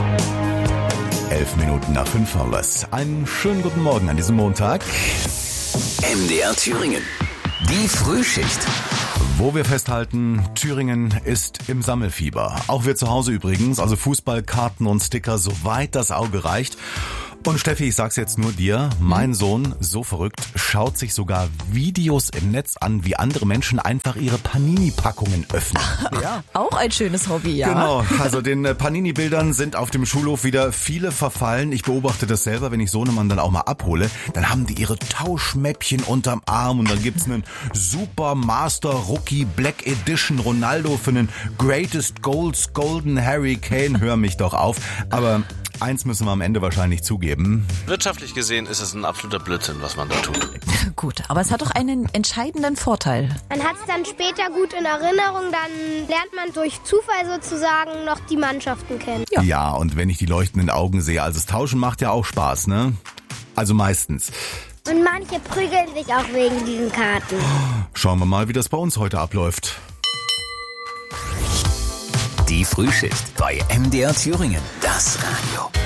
11 nach 5 haben wir's. Einen schönen guten Morgen an diesem Montag. MDR Thüringen. Die Frühschicht. Wo wir festhalten, Thüringen ist im Sammelfieber. Auch wir zu Hause übrigens, also Fußball, Karten und Sticker, soweit das Auge reicht. Und Steffi, ich sag's jetzt nur dir, mein Sohn, so verrückt, schaut sich sogar Videos im Netz an, wie andere Menschen einfach ihre Panini-Packungen öffnen. Ja. Auch ein schönes Hobby, ja. Genau, also den Panini-Bildern sind auf dem Schulhof wieder viele verfallen. Ich beobachte das selber, wenn ich Sohnemann dann auch mal abhole. Dann haben die ihre Tauschmäppchen unterm Arm und dann gibt's einen Super Master Rookie Black Edition Ronaldo für einen Greatest Goals Golden Harry Kane. Hör mich doch auf. Aber eins müssen wir am Ende wahrscheinlich zugeben. Wirtschaftlich gesehen ist es ein absoluter Blödsinn, was man da tut. Gut, aber es hat doch einen entscheidenden Vorteil. Man hat es dann später gut in Erinnerung, dann lernt man durch Zufall sozusagen noch die Mannschaften kennen. Ja, und wenn ich die leuchtenden Augen sehe, also das Tauschen macht ja auch Spaß, ne? Also meistens. Und manche prügeln sich auch wegen diesen Karten. Schauen wir mal, wie das bei uns heute abläuft. Die Frühschicht bei MDR Thüringen. Das Radio.